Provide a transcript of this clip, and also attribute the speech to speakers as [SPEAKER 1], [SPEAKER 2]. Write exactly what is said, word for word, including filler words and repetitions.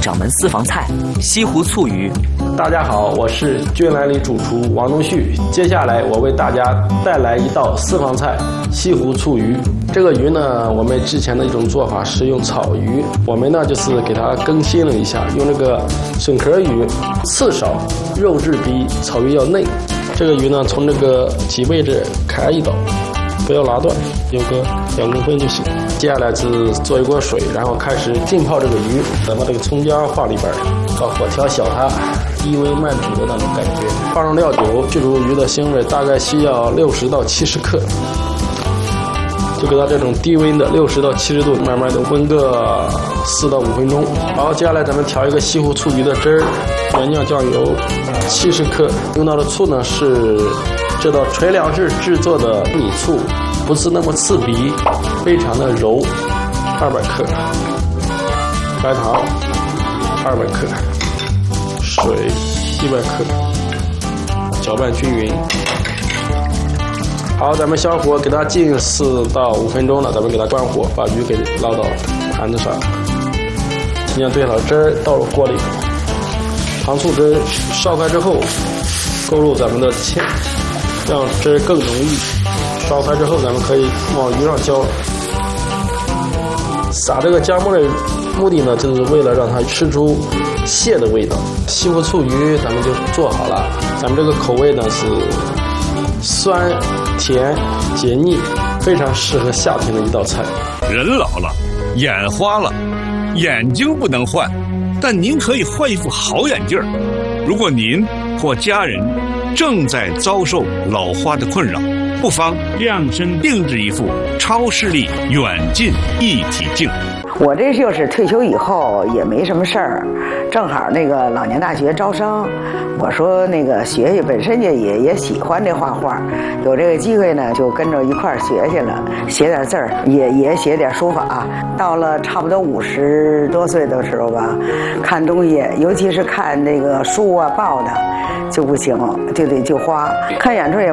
[SPEAKER 1] 掌门私房菜西湖醋鱼。
[SPEAKER 2] 大家好，我是俊来里主厨王东旭。接下来我为大家带来一道私房菜西湖醋鱼。这个鱼呢，我们之前的一种做法是用草鱼，我们呢就是给它更新了一下，用这个笋壳鱼，刺少，肉质比草鱼要嫩。这个鱼呢，从这个脊背这开一刀，不要拉断，有个两公分就行。接下来是做一锅水，然后开始浸泡这个鱼，咱把这个葱姜放里边，把火调小它，低温慢煮的那种感觉。放上料酒，去除鱼的腥味，大概需要六十到七十克。就给它这种低温的六十到七十度，慢慢的焖个四到五分钟。好，接下来咱们调一个西湖醋鱼的汁儿，原酱酱油七十克，用到的醋呢是这道垂梁式制作的米醋，不是那么刺鼻，非常的柔，二百克，白糖二百克，水一百克，搅拌均匀。好，咱们小火给它浸四到五分钟了，咱们给它关火，把鱼给捞到盘子上。今天兑好汁儿倒入锅里，糖醋汁烧开之后勾入咱们的芡，让汁更浓郁。烧开之后，咱们可以往鱼上浇。撒这个姜末的目的呢，就是为了让它吃出蟹的味道。西湖醋鱼咱们就做好了，咱们这个口味呢是酸甜解腻，非常适合夏天的一道菜。
[SPEAKER 3] 人老了，眼花了，眼睛不能换，但您可以换一副好眼镜。如果您或家人正在遭受老花的困扰，不妨量身定制一副超视力远近一体镜。
[SPEAKER 4] 我这就是退休以后也没什么事儿，正好那个老年大学招生，我说那个学学，本身也也也喜欢这画画，有这个机会呢，就跟着一块儿学去了，写点字儿，也也写点书法。到了差不多五十多岁的时候吧，看东西，尤其是看这个书啊报的，就不行，就得就花。看演出也